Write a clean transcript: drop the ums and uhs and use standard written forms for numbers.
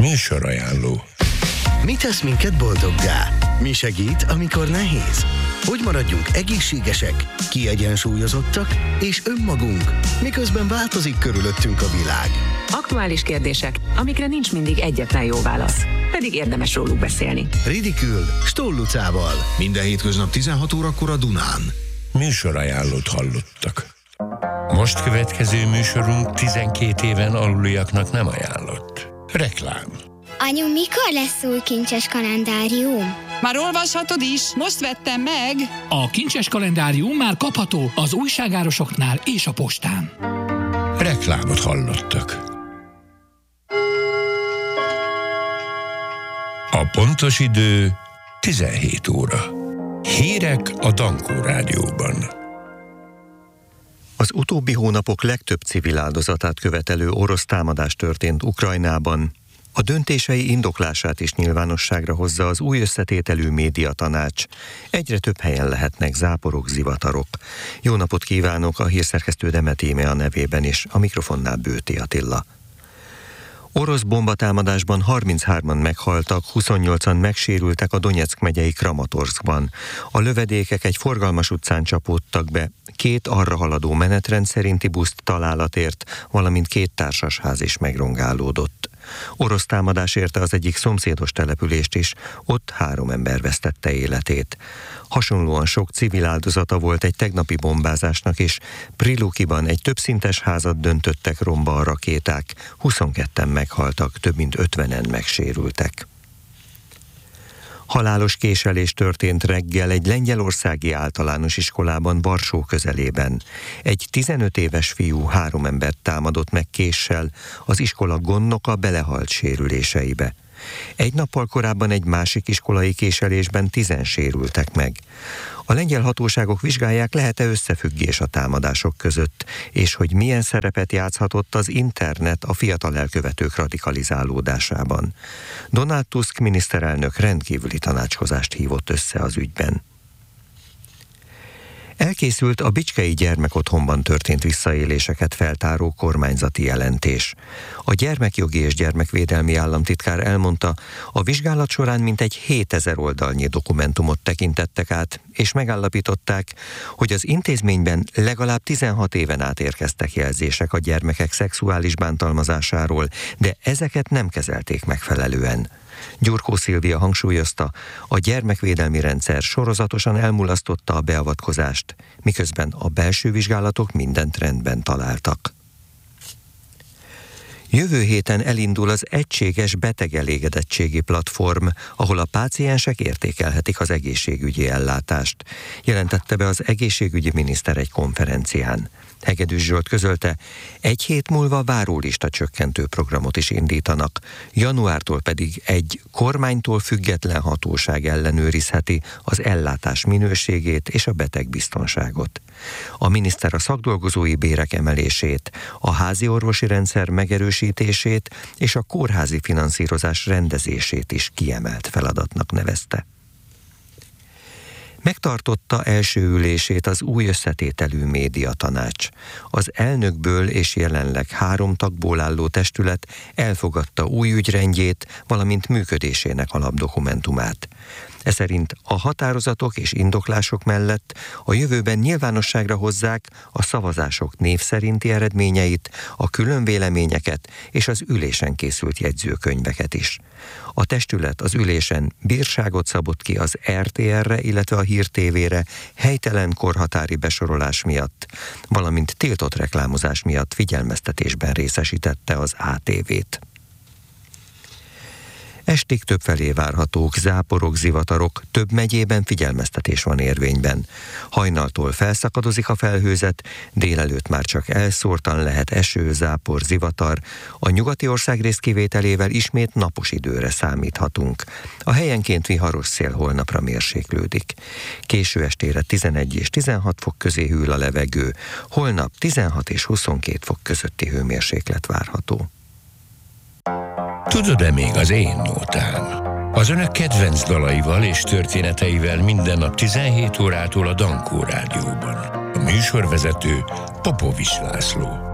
Műsorajánló. Mi tesz minket boldoggá? Mi segít, amikor nehéz? Hogy maradjunk egészségesek, kiegyensúlyozottak és önmagunk, miközben változik körülöttünk a világ? Aktuális kérdések, amikre nincs mindig egyetlen jó válasz, pedig érdemes róluk beszélni. Ridikül Stoll Lucával. Minden hétköznap 16 órakor a Dunán. Műsorajánlót hallottak. Most következő műsorunk 12 éven aluliaknak nem ajánlott. Reklám. Anyu, mikor lesz új kincses kalendárium? Már olvashatod is, most vettem meg. A kincses kalendárium már kapható az újságárosoknál és a postán. Reklámot hallottak. A pontos idő 17 óra. Hírek a Dankó Rádióban. Az utóbbi hónapok legtöbb civil áldozatát követelő orosz támadás történt Ukrajnában. A döntései indoklását is nyilvánosságra hozza az új összetételű médiatanács. Egyre több helyen lehetnek záporok, zivatarok. Jó napot kívánok, a hírszerkesztő Demet Íme nevében is, a mikrofonnál Bőti Attila. Orosz bombatámadásban 33-an meghaltak, 28-an megsérültek a Donyeck megyei Kramatorszkban. A lövedékek egy forgalmas utcán csapódtak be, 2 arra haladó menetrend szerinti buszt találatért, valamint 2 társasház is megrongálódott. Orosz támadás érte az egyik szomszédos települést is, ott 3 ember vesztette életét. Hasonlóan sok civil áldozata volt egy tegnapi bombázásnak is. Prilukiban egy többszintes házat döntöttek romba a rakéták, 22-en meghaltak, több mint 50-en megsérültek. Halálos késelés történt reggel egy lengyelországi általános iskolában Varsó közelében. Egy 15 éves fiú 3 embert támadott meg késsel, az iskola gondnoka belehalt sérüléseibe. Egy nappal korábban egy másik iskolai késelésben 10-en sérültek meg. A lengyel hatóságok vizsgálják, lehet-e összefüggés a támadások között, és hogy milyen szerepet játszhatott az internet a fiatal elkövetők radikalizálódásában. Donald Tusk miniszterelnök rendkívüli tanácskozást hívott össze az ügyben. Elkészült a Bicskei Gyermekotthonban történt visszaéléseket feltáró kormányzati jelentés. A gyermekjogi és gyermekvédelmi államtitkár elmondta, a vizsgálat során mintegy 7000 oldalnyi dokumentumot tekintettek át, és megállapították, hogy az intézményben legalább 16 éven át érkeztek jelzések a gyermekek szexuális bántalmazásáról, de ezeket nem kezelték megfelelően. Gyurkó Szilvia hangsúlyozta, a gyermekvédelmi rendszer sorozatosan elmulasztotta a beavatkozást, miközben a belső vizsgálatok mindent rendben találtak. Jövő héten elindul az egységes betegelégedettségi platform, ahol a páciensek értékelhetik az egészségügyi ellátást, jelentette be az egészségügyi miniszter egy konferencián. Hegedűs Zsolt közölte, 1 hét múlva várólista csökkentő programot is indítanak, januártól pedig egy kormánytól független hatóság ellenőrizheti az ellátás minőségét és a betegbiztonságot. A miniszter a szakdolgozói bérek emelését, a házi orvosi rendszer megerősítését és a kórházi finanszírozás rendezését is kiemelt feladatnak nevezte. Megtartotta első ülését az új összetételű médiatanács. Az elnökből és jelenleg 3 tagból álló testület elfogadta új ügyrendjét, valamint működésének alapdokumentumát. Eszerint a határozatok és indoklások mellett a jövőben nyilvánosságra hozzák a szavazások név szerinti eredményeit, a különvéleményeket és az ülésen készült jegyzőkönyveket is. A testület az ülésen bírságot szabott ki az RTR-re, illetve a Hír TV-re helytelen korhatári besorolás miatt, valamint tiltott reklámozás miatt figyelmeztetésben részesítette az ATV-t. Estig többfelé várhatók záporok, zivatarok, több megyében figyelmeztetés van érvényben. Hajnaltól felszakadozik a felhőzet, délelőtt már csak elszórtan lehet eső, zápor, zivatar, a nyugati országrész kivételével ismét napos időre számíthatunk. A helyenként viharos szél holnapra mérséklődik. Késő estére 11 és 16 fok közé hűl a levegő, holnap 16 és 22 fok közötti hőmérséklet várható. Tudod-e még az én nótám? Az önök kedvenc dalaival és történeteivel minden nap 17 órától a Dankó Rádióban. A műsorvezető Popovics László.